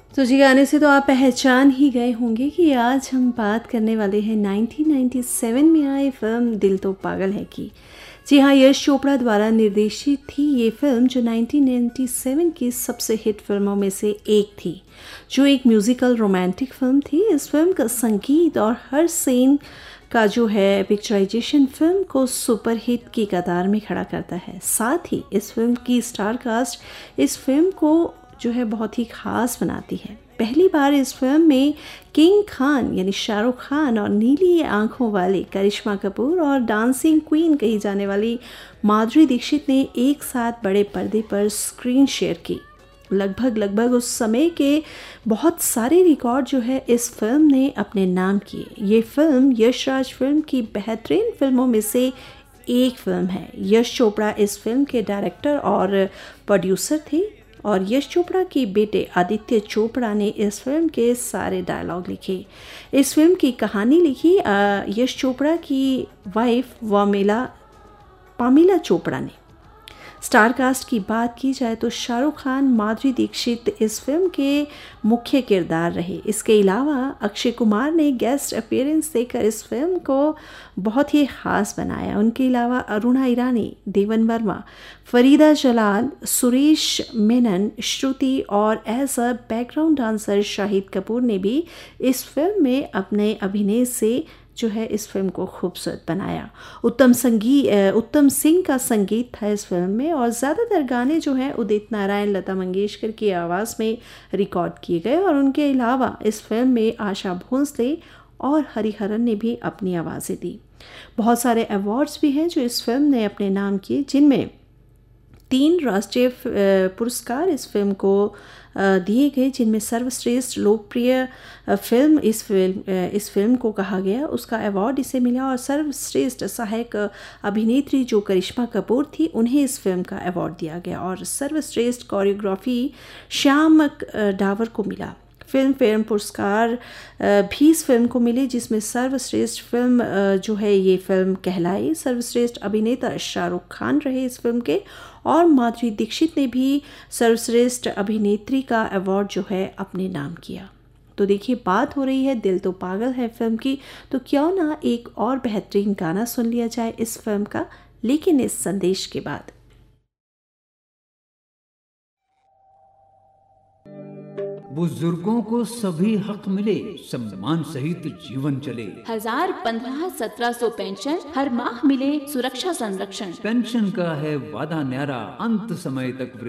तो जी गाने से तो आप पहचान ही गए होंगे कि आज हम बात करने वाले हैं 1997 में आई फिल्म दिल तो पागल है की। जी हाँ, यश चोपड़ा द्वारा निर्देशित थी ये फिल्म जो 1997 की सबसे हिट फिल्मों में से एक थी, जो एक म्यूजिकल रोमांटिक फिल्म थी। इस फिल्म का संगीत और हर सीन का जो है पिक्चराइजेशन फिल्म को सुपरहिट की कतार में खड़ा करता है। साथ ही इस फिल्म की स्टार कास्ट इस फिल्म को जो है बहुत ही ख़ास बनाती है। पहली बार इस फिल्म में किंग खान यानी शाहरुख खान और नीली आंखों वाले करिश्मा कपूर और डांसिंग क्वीन कही जाने वाली माधुरी दीक्षित ने एक साथ बड़े पर्दे पर स्क्रीन शेयर की। लगभग उस समय के बहुत सारे रिकॉर्ड जो है इस फिल्म ने अपने नाम किए। ये फिल्म यश राज फिल्म की बेहतरीन फिल्मों में से एक फिल्म है। यश चोपड़ा इस फिल्म के डायरेक्टर और प्रोड्यूसर थे और यश चोपड़ा के बेटे आदित्य चोपड़ा ने इस फिल्म के सारे डायलॉग लिखे। इस फिल्म की कहानी लिखी यश चोपड़ा की वाइफ पामिला चोपड़ा ने। स्टार कास्ट की बात की जाए तो शाहरुख खान, माधुरी दीक्षित इस फिल्म के मुख्य किरदार रहे। इसके अलावा अक्षय कुमार ने गेस्ट अपीयरेंस देकर इस फिल्म को बहुत ही ख़ास बनाया। उनके अलावा अरुणा ईरानी, देवन वर्मा, फरीदा जलाल, सुरेश मेनन, श्रुति और as a background dancer Shahid Kapoor ने भी इस फिल्म में अपने अभिनय से जो है इस फिल्म को खूबसूरत बनाया। उत्तम सिंह का संगीत था इस फिल्म में और ज़्यादातर गाने जो हैं उदित नारायण, लता मंगेशकर की आवाज़ में रिकॉर्ड किए गए और उनके अलावा इस फिल्म में आशा भोंसले और हरिहरन ने भी अपनी आवाज़ें दी। बहुत सारे अवार्ड्स भी हैं जो इस फिल्म ने अपने नाम किए, जिनमें 3 राष्ट्रीय पुरस्कार इस फिल्म को दिए गए, जिनमें सर्वश्रेष्ठ लोकप्रिय फिल्म इस फिल्म को कहा गया, उसका अवार्ड इसे मिला। और सर्वश्रेष्ठ सहायक अभिनेत्री जो करिश्मा कपूर थी, उन्हें इस फिल्म का अवार्ड दिया गया। और सर्वश्रेष्ठ कोरियोग्राफी श्याम डावर को मिला। फिल्म फेयर पुरस्कार भी इस फिल्म को मिले, जिसमें सर्वश्रेष्ठ फिल्म जो है ये फिल्म कहलाई। सर्वश्रेष्ठ अभिनेता शाहरुख खान रहे इस फिल्म के और माधुरी दीक्षित ने भी सर्वश्रेष्ठ अभिनेत्री का अवार्ड जो है अपने नाम किया। तो देखिए, बात हो रही है दिल तो पागल है फिल्म की, तो क्यों ना एक और बेहतरीन गाना सुन लिया जाए इस फिल्म का, लेकिन इस संदेश के बाद। बुजुर्गों को सभी हक मिले, सम्मान सहित जीवन चले। 1000, 15, 1700 पेंशन हर माह मिले, सुरक्षा संरक्षण। पेंशन का है वादा न्यारा, अंत समय तक